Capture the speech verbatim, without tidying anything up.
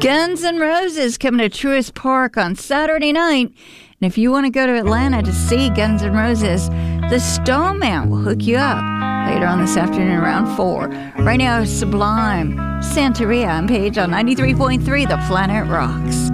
Guns N' Roses coming to Truist Park on Saturday night. And if you want to go to Atlanta to see Guns N' Roses, the Stone Man will hook you up later on this afternoon around four. Right now, Sublime, Santeria, and Page on ninety-three point three The Planet Rocks.